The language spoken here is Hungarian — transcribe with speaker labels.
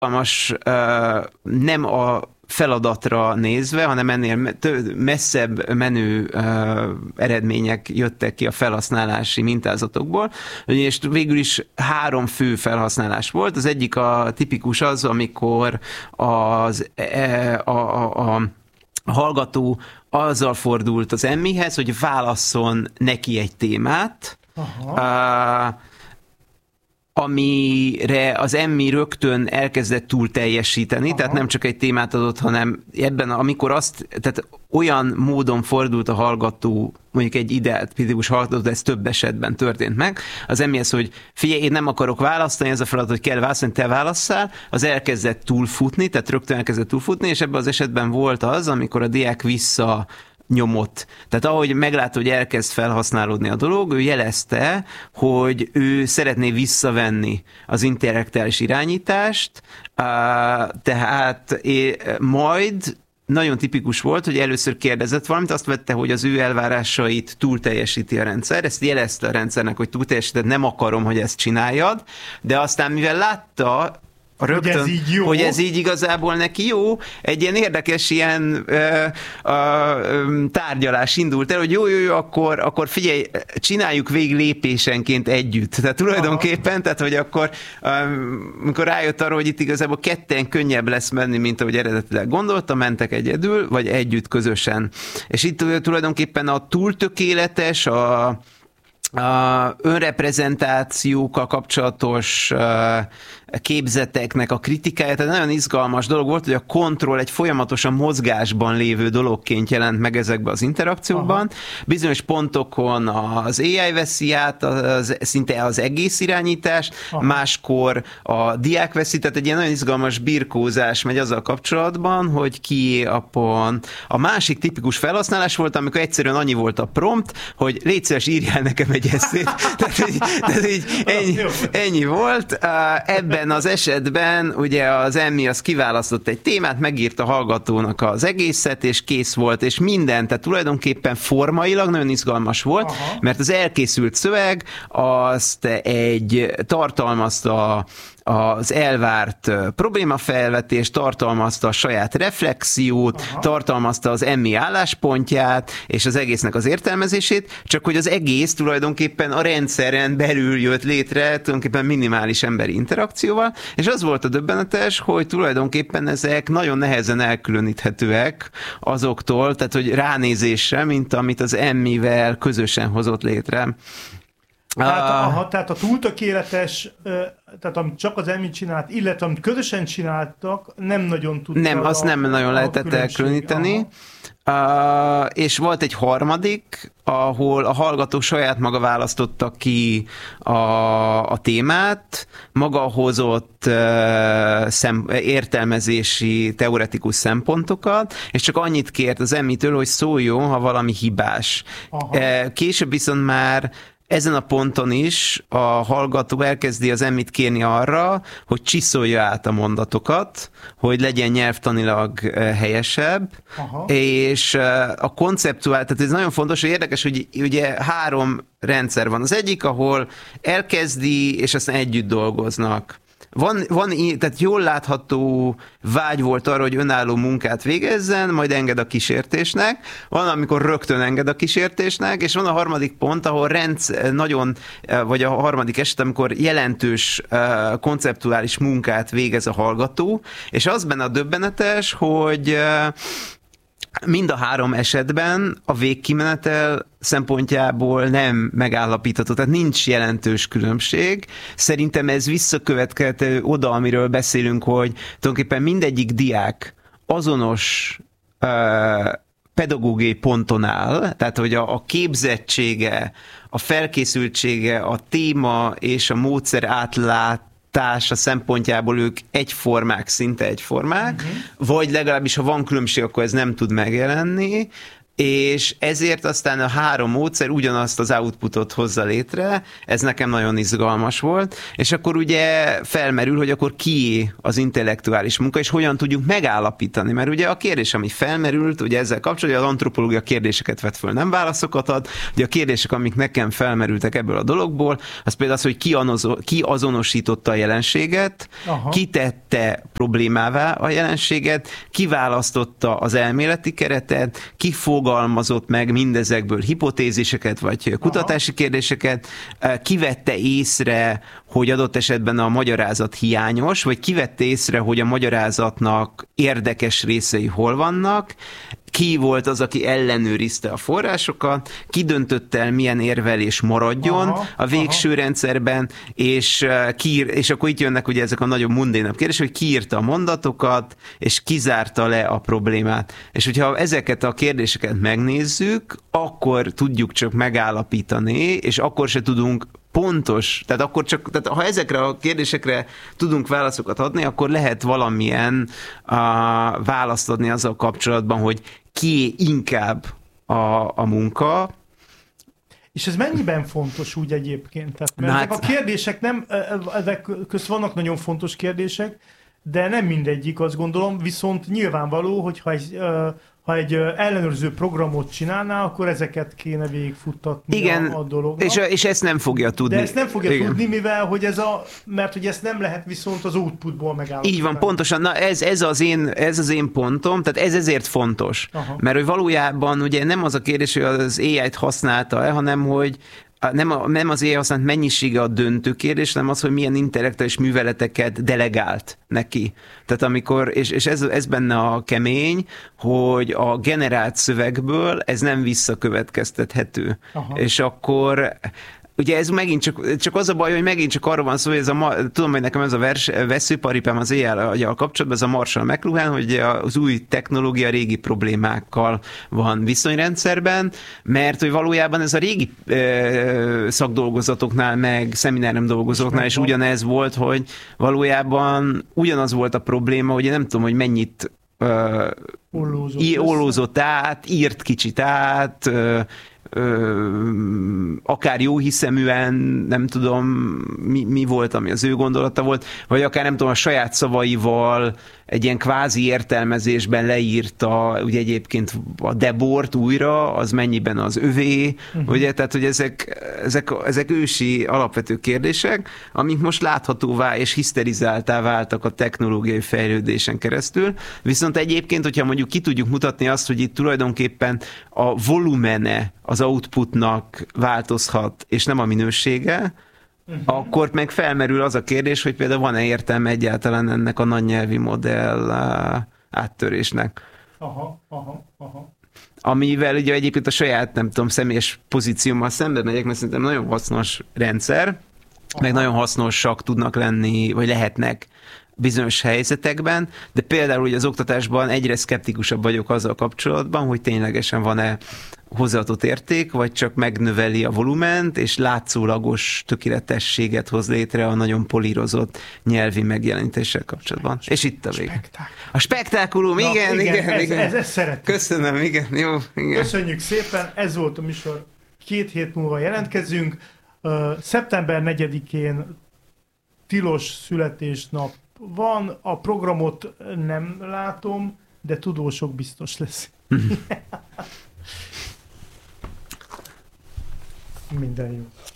Speaker 1: izgalmas, nem a feladatra nézve, hanem ennél messzebb menő eredmények jöttek ki a felhasználási mintázatokból, és végül is 3 fő felhasználás volt. Az egyik a tipikus az, amikor a hallgató azzal fordult az Emmihez, hogy válasszon neki egy témát, amire az Emmi rögtön elkezdett túl teljesíteni, tehát nem csak egy témát adott, hanem ebben, amikor tehát olyan módon fordult a hallgató, mondjuk egy ideált típus hallgató, ez több esetben történt meg, az Emmihez, hogy figyelj, én nem akarok választani, ez a feladat, hogy kell választani, te válasszál, az elkezdett túlfutni, tehát rögtön elkezdett túlfutni, és ebben az esetben volt az, amikor a diák nyomott. Tehát ahogy meglátta, hogy elkezd felhasználódni a dolog, ő jelezte, hogy ő szeretné visszavenni az intellektuális irányítást, tehát majd nagyon tipikus volt, hogy először kérdezett valamit, azt vette, hogy az ő elvárásait túl teljesíti a rendszer, ezt jelezte a rendszernek, hogy túl teljesített, nem akarom, hogy ezt csináljad, de aztán mivel látta, rögtön, hogy ez így igazából neki jó, egy ilyen érdekes ilyen tárgyalás indult el, hogy jó, akkor figyelj, csináljuk végig lépésenként együtt. Tehát tulajdonképpen, tehát hogy akkor rájött arra, hogy itt igazából ketten könnyebb lesz menni, mint ahogy eredetileg gondolta, mentek egyedül, vagy együtt közösen. És itt tulajdonképpen a túl tökéletes, a önreprezentációkkal kapcsolatos képzeteknek a kritikája, tehát nagyon izgalmas dolog volt, hogy a kontroll egy folyamatosan mozgásban lévő dologként jelent meg ezekben az interakciókban. Bizonyos pontokon az AI veszi át szinte az egész irányítást, máskor a diák veszi, tehát egy ilyen nagyon izgalmas birkózás megy azzal kapcsolatban, hogy ki a pont. A másik tipikus felhasználás volt, amikor egyszerűen annyi volt a prompt, hogy légy szíves, írjál nekem egy eszét. tehát így ennyi volt. Ebben az esetben ugye az Emmi az kiválasztott egy témát, megírta a hallgatónak az egészet, és kész volt, és minden, tehát tulajdonképpen formailag nagyon izgalmas volt, mert az elkészült szöveg azt tartalmazta az elvárt problémafelvetést, tartalmazta a saját reflexiót, tartalmazta az Emmi álláspontját, és az egésznek az értelmezését, csak hogy az egész tulajdonképpen a rendszeren belül jött létre, tulajdonképpen minimális emberi interakcióval, és az volt a döbbenetes, hogy tulajdonképpen ezek nagyon nehezen elkülöníthetőek azoktól, tehát hogy ránézésre, mint amit az Emmivel közösen hozott létre.
Speaker 2: Tehát a túl tökéletes, tehát amit csak az Emmi csinált, illetve amit közösen csináltak, nem nagyon tudta.
Speaker 1: Nem, azt nem nagyon lehetett elkülöníteni. És volt egy harmadik, ahol a hallgató saját maga választotta ki a témát, maga hozott értelmezési, teoretikus szempontokat, és csak annyit kért az Emmitől, hogy szóljon, ha valami hibás. Később viszont már ezen a ponton is a hallgató elkezdi az Emmit kérni arra, hogy csiszolja át a mondatokat, hogy legyen nyelvtanilag helyesebb, és a konceptuál, tehát ez nagyon fontos, hogy érdekes, hogy ugye 3 rendszer van. Az egyik, ahol elkezdi, és aztán együtt dolgoznak. Tehát jól látható vágy volt arra, hogy önálló munkát végezzen, majd enged a kísértésnek. Van, amikor rögtön enged a kísértésnek, és van a harmadik pont, ahol vagy a harmadik eset, amikor jelentős konceptuális munkát végez a hallgató, és az benne a döbbenetes, hogy mind a 3 esetben a végkimenetel szempontjából nem megállapítható, tehát nincs jelentős különbség. Szerintem ez visszakövetkező oda, amiről beszélünk, hogy tulajdonképpen mindegyik diák azonos pedagógiai ponton áll, tehát hogy a képzettsége, a felkészültsége, a téma és a módszer átlátása szempontjából ők egyformák, szinte egyformák, vagy legalábbis ha van különbség, akkor ez nem tud megjelenni, és ezért aztán a 3 módszer ugyanazt az outputot hozza létre, ez nekem nagyon izgalmas volt, és akkor ugye felmerül, hogy akkor kié az intellektuális munka, és hogyan tudjuk megállapítani, mert ugye a kérdés, ami felmerült, ugye ezzel kapcsolatban az antropológia kérdéseket vet föl, nem válaszokat ad, ugye a kérdések, amik nekem felmerültek ebből a dologból, az például az, hogy ki azonosította a jelenséget, ki tette problémává a jelenséget, ki választotta az elméleti keretet, ki fogalmazott meg mindezekből hipotéziseket, vagy kutatási kérdéseket, kivette észre, hogy adott esetben a magyarázat hiányos, vagy kivette észre, hogy a magyarázatnak érdekes részei hol vannak, ki volt az, aki ellenőrizte a forrásokat, ki döntött el, milyen érvelés maradjon a végső rendszerben, és akkor itt jönnek ugye ezek a nagyon mundénabb kérdések, hogy ki írta a mondatokat, és kizárta le a problémát. És hogyha ezeket a kérdéseket megnézzük, akkor tudjuk csak megállapítani, és akkor se tudunk pontos, tehát ha ezekre a kérdésekre tudunk válaszokat adni, akkor lehet valamilyen választ adni azzal kapcsolatban, hogy ki inkább a munka.
Speaker 2: És ez mennyiben fontos úgy egyébként? Tehát, mert ezek a kérdések nem, ezek közt vannak nagyon fontos kérdések, de nem mindegyik, azt gondolom, viszont nyilvánvaló, hogy ha egy ellenőrző programot csinálná, akkor ezeket kéne végigfuttatni. Igen, a dolognak.
Speaker 1: És ezt nem fogja tudni.
Speaker 2: De ezt nem fogja tudni, mivel hogy mert hogy ezt nem lehet viszont az outputból megállapítani.
Speaker 1: Így van, pontosan. Na ez az én pontom, tehát ez ezért fontos. Mert hogy valójában ugye nem az a kérdés, hogy az AI-t használta-e, hanem hogy nem az AI használt mennyisége a döntő kérdés, hanem az, hogy milyen intellektuális műveleteket delegált neki. Tehát és ez benne a kemény, hogy a generált szövegből ez nem visszakövetkeztethető. És akkor ugye ez megint csak az a baj, hogy megint csak arról van szó, hogy tudom, hogy nekem ez a veszőparipám az AI-jal kapcsolatban, ez a Marshall McLuhan, hogy az új technológia régi problémákkal van viszonyrendszerben, mert hogy valójában ez a régi szakdolgozatoknál, meg szeminárium dolgozóknál is ugyanez volt, hogy valójában ugyanaz volt a probléma, hogy én nem tudom, hogy mennyit ollózott át, írt kicsit át, akár jó hiszeműen, nem tudom, mi volt, ami az ő gondolata volt, vagy akár nem tudom, a saját szavaival egy ilyen kvázi értelmezésben leírta, ugye egyébként a Debort újra, az mennyiben az övé, ugye, tehát, hogy ezek ősi alapvető kérdések, amik most láthatóvá és hiszterizáltá váltak a technológiai fejlődésen keresztül, viszont egyébként, hogyha mondjuk ki tudjuk mutatni azt, hogy itt tulajdonképpen a volumene az outputnak változhat, és nem a minősége, akkor meg felmerül az a kérdés, hogy például van-e értelme egyáltalán ennek a nagynyelvi modell áttörésnek. Amivel ugye egyébként a saját, nem tudom, személyes pozíciómmal szembe megyek, mert szerintem nagyon hasznos rendszer, meg nagyon hasznosak tudnak lenni, vagy lehetnek bizonyos helyzetekben, de például ugye az oktatásban egyre szkeptikusabb vagyok azzal kapcsolatban, hogy ténylegesen van-e hozzáadott érték, vagy csak megnöveli a volument, és látszólagos tökéletességet hoz létre a nagyon polírozott nyelvi megjelenítéssel kapcsolatban. És itt a vége. A spektákulum, igen.
Speaker 2: Ez szeretjük.
Speaker 1: Köszönöm, igen, jó. Igen.
Speaker 2: Köszönjük szépen, ez volt a műsor. 2 hét múlva jelentkezünk. Szeptember 4-én tilos születésnap van, a programot nem látom, de tudósok biztos lesz. Minden jó.